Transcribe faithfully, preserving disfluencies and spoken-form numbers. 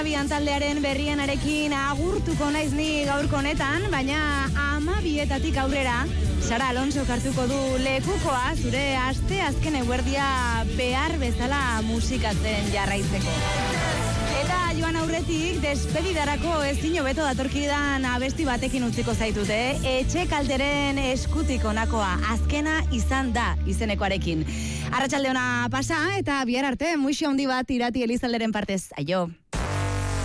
Bian taldearen berrienarekin agurtuko naiz ni gaurko honetan, baina amabietatik aurrera Sara Alonso hartuko du lekukoa zure aste azken eguerdia behar bezala musikatzen jarraitzeko. Eta joan aurretik despedidarako ezin hobeto datorkidan abesti batekin utziko zaitute, Etxe Kalteren eskutik honakoa, azkena izan da izenekoarekin. Arratsalde ona pasa eta bihar arte muixo handi bat Irati Elizalderen partez. Aio.